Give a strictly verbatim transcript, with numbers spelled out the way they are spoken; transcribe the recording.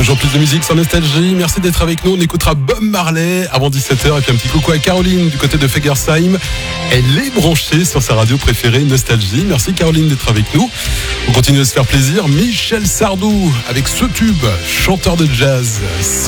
Toujours plus de musique sur Nostalgie. Merci d'être avec nous. On écoutera Bob Marley avant dix-sept heures. Et puis un petit coucou à Caroline du côté de Fegersheim. Elle est branchée sur sa radio préférée Nostalgie. Merci Caroline d'être avec nous. On continue de se faire plaisir. Michel Sardou avec ce tube, chanteur de jazz.